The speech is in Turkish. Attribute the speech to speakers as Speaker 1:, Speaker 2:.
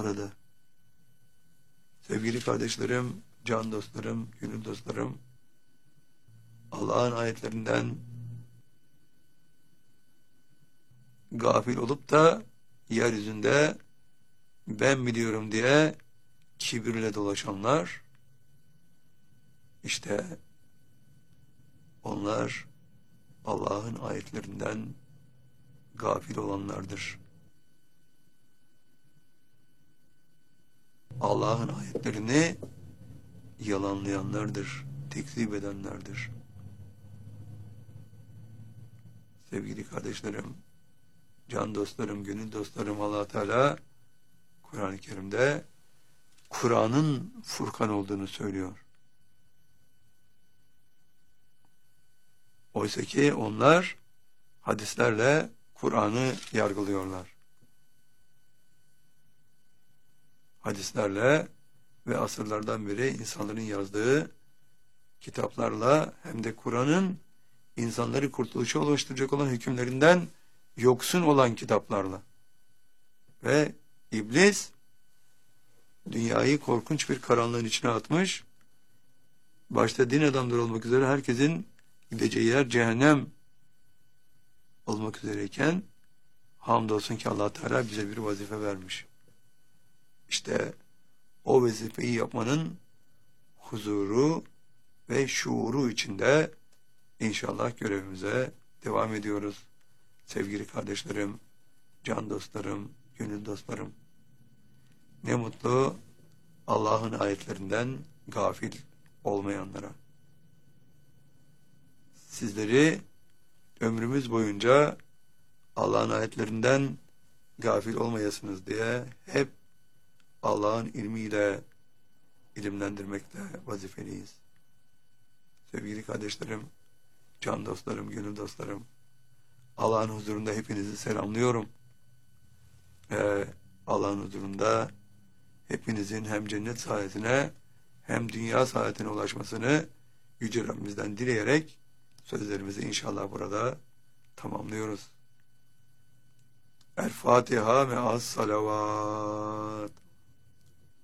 Speaker 1: orada. Sevgili kardeşlerim, can dostlarım, gönül dostlarım, Allah'ın ayetlerinden gafil olup da yeryüzünde ben biliyorum diye kibirle dolaşanlar, işte onlar Allah'ın ayetlerinden gafil olanlardır. Allah'ın ayetlerini yalanlayanlardır, tekzip edenlerdir. Sevgili kardeşlerim, can dostlarım, gönül dostlarım, Allah Teala Kur'an-ı Kerim'de Kur'an'ın Furkan olduğunu söylüyor. Oysa ki onlar hadislerle Kur'an'ı yargılıyorlar. Hadislerle ve asırlardan beri insanların yazdığı kitaplarla hem de Kur'an'ın insanları kurtuluşa ulaştıracak olan hükümlerinden yoksun olan kitaplarla. Ve iblis dünyayı korkunç bir karanlığın içine atmış, başta din adamları olmak üzere herkesin gideceği yer cehennem olmak üzereyken, hamdolsun ki Allah Teala bize bir vazife vermiş. İşte o vazifeyi yapmanın huzuru ve şuuru içinde inşallah görevimize devam ediyoruz. Sevgili kardeşlerim, can dostlarım, gönül dostlarım, ne mutlu Allah'ın ayetlerinden gafil olmayanlara. Sizleri ömrümüz boyunca Allah'ın ayetlerinden gafil olmayasınız diye hep Allah'ın ilmiyle ilimlendirmekle vazifeliyiz. Sevgili kardeşlerim, can dostlarım, gönül dostlarım, Allah'ın huzurunda hepinizi selamlıyorum. Allah'ın huzurunda hepinizin hem cennet saadetine hem dünya saadetine ulaşmasını Yüce Rabbimizden dileyerek sözlerimizi inşallah burada tamamlıyoruz. El Fatiha ve as salavat.